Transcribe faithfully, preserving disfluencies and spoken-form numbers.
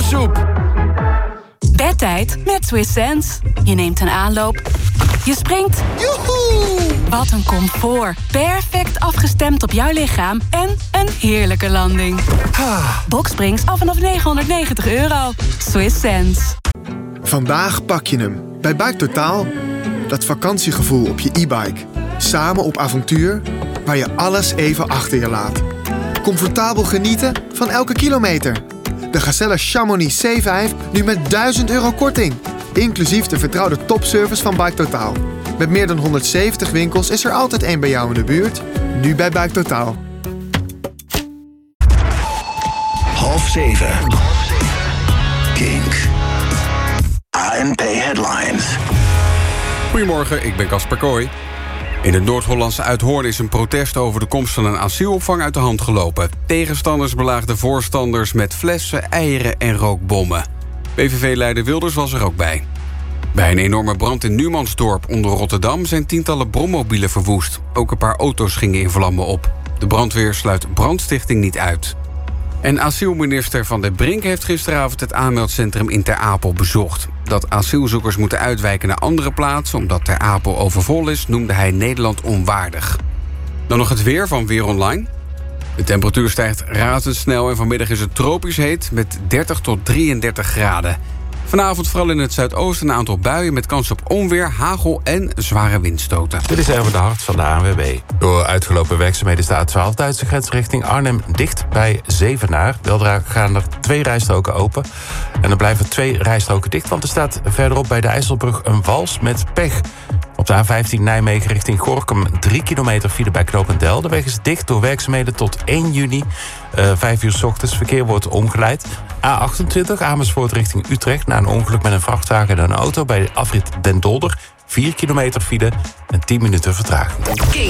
soep. Bedtijd met Swiss Sense. Je neemt een aanloop. Je springt. Joehoe! Wat een comfort. Perfect afgestemd op jouw lichaam. En een heerlijke landing. Ah. Boxsprings af vanaf negenhonderdnegentig euro. Swiss Sense. Vandaag pak je hem. Bij Bike Totaal. Dat vakantiegevoel op je e-bike. Samen op avontuur, waar je alles even achter je laat. Comfortabel genieten van elke kilometer. De Gazelle Chamonix C vijf nu met duizend euro korting. Inclusief de vertrouwde topservice van Bike Totaal. Met meer dan honderdzeventig winkels is er altijd één bij jou in de buurt. Nu bij Bike Totaal. Half zeven. Kink. A N P Headlines. Goedemorgen, ik ben Casper Kooi. In het Noord-Hollandse Uithoorn is een protest over de komst van een asielopvang uit de hand gelopen. Tegenstanders belaagden voorstanders met flessen, eieren en rookbommen. P V V-leider Wilders was er ook bij. Bij een enorme brand in Numansdorp onder Rotterdam zijn tientallen brommobielen verwoest. Ook een paar auto's gingen in vlammen op. De brandweer sluit brandstichting niet uit. En asielminister Van der Brink heeft gisteravond het aanmeldcentrum in Ter Apel bezocht. Dat asielzoekers moeten uitwijken naar andere plaatsen omdat Ter Apel overvol is, noemde hij Nederland onwaardig. Dan nog het weer van Weer Online. De temperatuur stijgt razendsnel en vanmiddag is het tropisch heet met dertig tot drieëndertig graden. Vanavond vooral in het zuidoosten een aantal buien met kans op onweer, hagel en zware windstoten. Dit is Erwin de Hart van de A N W B. Door uitgelopen werkzaamheden is de A twaalf Duitse grens richting Arnhem dicht bij Zevenaar. Weldra gaan er twee rijstroken open. En er blijven twee rijstroken dicht, want er staat verderop bij de IJsselbrug een wals met pech. Op de A vijftien Nijmegen richting Gorinchem drie kilometer file bij Knopendel. De weg is dicht door werkzaamheden tot één juni. Uh, vijf uur 's ochtends. Verkeer wordt omgeleid. A achtentwintig Amersfoort richting Utrecht. Na een ongeluk met een vrachtwagen en een auto bij de afrit Den Dolder. vier kilometer file en tien minuten vertraging.